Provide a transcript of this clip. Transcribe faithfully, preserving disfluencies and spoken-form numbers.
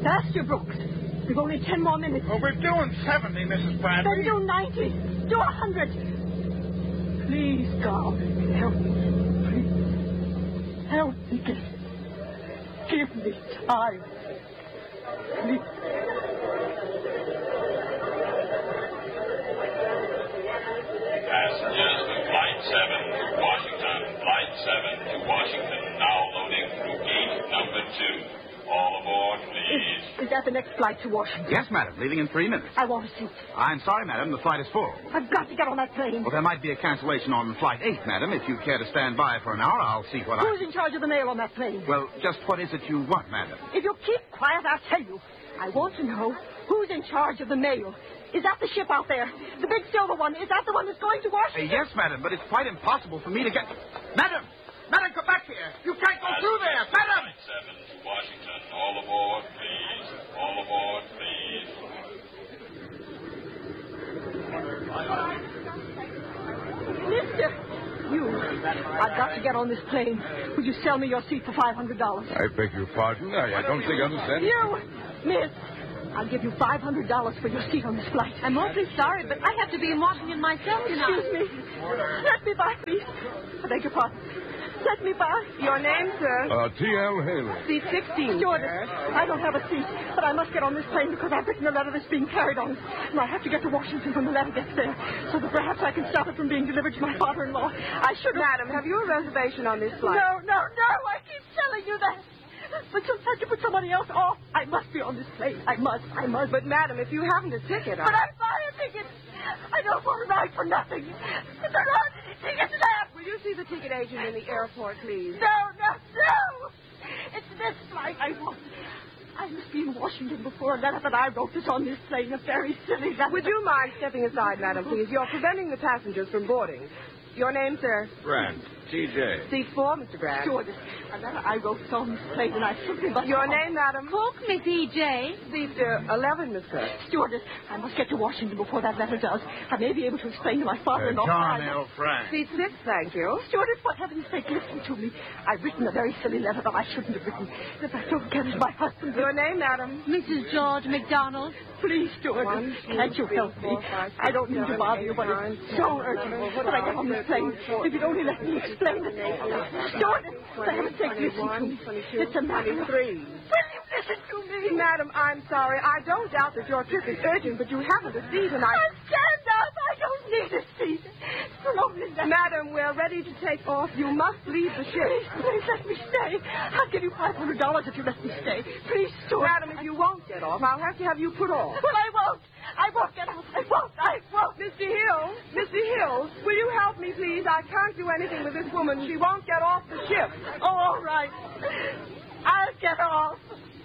Faster, Brooks. We've only ten more minutes. Well, we're doing seventy, Missus Bradley. Then do ninety. Do a hundred. Please, God, help me. Please. Help me. Give me time. Please. Passengers to Flight seven to Washington. Flight seven to Washington. Now loading through gate number two. All aboard, please. Is, is that the next flight to Washington? Yes, madam. Leaving in three minutes. I want a seat. I'm sorry, madam. The flight is full. I've got to get on that plane. Well, there might be a cancellation on Flight eight, madam. If you care to stand by for an hour, I'll see what I... Who's in charge of the mail on that plane? Well, just what is it you want, madam? If you keep quiet, I'll tell you. I want to know who's in charge of the mail. Is that the ship out there? The big silver one? Is that the one that's going to Washington? Uh, yes, madam, but it's quite impossible for me to get... Madam! Madam, come back here! You can't go through there! Madam! Flight seven to Washington. All aboard, please. All aboard, please. Mister, you. I've got to get on this plane. Would you sell me your seat for five hundred dollars? I beg your pardon. I, I don't think I understand. You, miss. I'll give you five hundred dollars for your seat on this flight. I'm awfully sorry, but I have to be in Washington myself tonight. Excuse me. Let me by, please. I beg your pardon. Let me by. Your name, sir? Uh, T L Haley. Seat sixteen. Stewardess, I don't have a seat, but I must get on this plane because I've written a letter that's being carried on. And I have to get to Washington when the letter gets there, so that perhaps I can stop it from being delivered to my father-in-law. I should have... Madam, have you a reservation on this flight? No, no, no. I keep telling you that. But you'll have to put somebody else off. I must be on this plane. I must. I must. But, madam, if you haven't a ticket... I... But I buy a ticket. I don't want to ride for nothing. But there aren't any tickets left. Will you see the ticket agent in the airport, please? No, no, no. It's this flight I want. I must be in Washington before a letter that I wrote is on this plane. A very silly letter. Would you mind stepping aside, madam, please? You're preventing the passengers from boarding. Your name, sir? Brand. T J. Seat four, Mister Bragg. Stewardess, a letter I wrote is on this plane, and I simply must... Your name, madam? Cook, Miss E J. Seat uh, eleven, Miss Cook. Stewardess, I must get to Washington before that letter does. I may be able to explain to my father-in-law... Uh, John I... L. Frank. Seat six, thank you. Stewardess, for heaven's sake, listen to me. I've written a very silly letter that I shouldn't have written. If I don't get it, my husband... Your name, madam? Missus George McDonald. Please, Stewardess, One, two, can't you three, help me? four, five, six, I don't mean to seven, bother eight, you, but nine, it's so ten, urgent eleven, that I get on this plane. twelve, If you'd only let me explain it. Stewardess, for heaven's sake, listen to me. It's a matter of... twenty-three. Will you listen to me? Madam, I'm sorry. I don't doubt that your trip is urgent, but you haven't a seat, and I... I stand up. I don't need a seat. For only that... Madam, we're ready to take off. You must leave the ship. Please, please let me stay. I'll give you five hundred dollars if you let me stay. Please, Stewart. Madam, if you won't get off, I'll have to have you put off. Well, I won't. I won't get off. I won't. I won't. Mister Hill, Mister Hill, will you help me, please? I can't do anything with this woman. She won't get off the ship. Oh, all right. I'll get off.